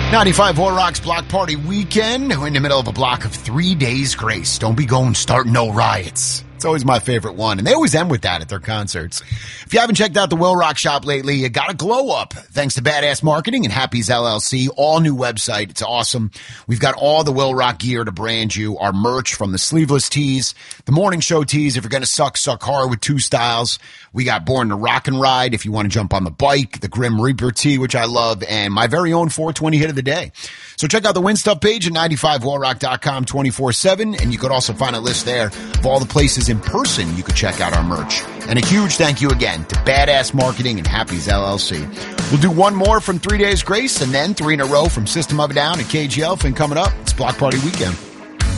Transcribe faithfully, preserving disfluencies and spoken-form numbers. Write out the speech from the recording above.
ninety-five War Rocks Block Party Weekend. We're in the middle of a block of three days grace. Don't be going starting no riots. It's always my favorite one, and they always end with that at their concerts. If you haven't checked out the Will Rock shop lately, you got a glow up. Thanks to Badass Marketing and Happy's L L C, all new website. It's awesome. We've got all the Will Rock gear to brand you, our merch from the sleeveless tees, the morning show tees. If you're going to suck, suck hard with two styles. We got Born to Rock and Ride if you want to jump on the bike, the Grim Reaper tee, which I love, and my very own four twenty hit of the day. So check out the Win Stuff page at ninety-five war rock dot com twenty-four seven, and you could also find a list there of all the places in person you could check out our merch. And a huge thank you again to Badass Marketing and Happy's L L C. We'll do one more from Three Days Grace, and then three in a row from System of a Down and K G L. And coming up, it's Block Party Weekend.